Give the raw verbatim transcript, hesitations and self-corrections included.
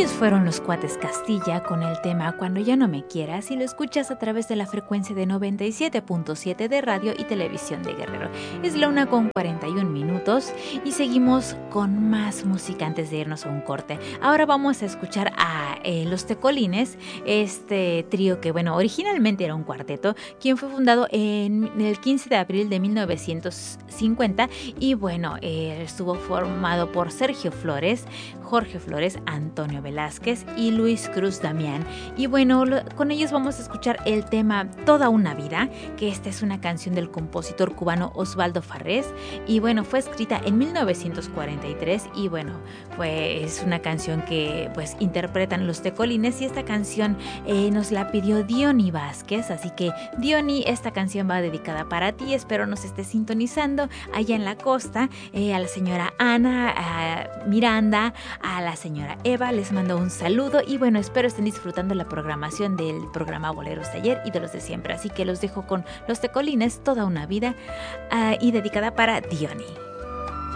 Ellos fueron los Cuates Castilla con el tema Cuando ya no me quieras, y lo escuchas a través de la frecuencia de noventa y siete punto siete de radio y televisión de Guerrero. Es la una con cuarenta y un minutos y seguimos con más música antes de irnos a un corte. Ahora vamos a escuchar a eh, Los Tecolines, este trío que, bueno, originalmente era un cuarteto, quien fue fundado en el quince de abril de mil novecientos cincuenta y, bueno, eh, estuvo formado por Sergio Flores, Jorge Flores, Antonio Velázquez y Luis Cruz Damián. Y bueno, lo, con ellos vamos a escuchar el tema Toda una vida, que esta es una canción del compositor cubano Osvaldo Farrés. Y bueno, fue escrita en mil novecientos cuarenta y tres y bueno, pues es una canción que pues interpretan Los Tecolines, y esta canción eh, nos la pidió Diony Vázquez. Así que Diony, esta canción va dedicada para ti. Espero nos estés sintonizando allá en la costa. Eh, a la señora Ana, a Miranda, a la señora Eva, les mando un saludo y bueno, espero estén disfrutando la programación del programa Boleros de ayer y de los de siempre. Así que los dejo con Los Tecolines, Toda una vida, uh, y dedicada para Diony.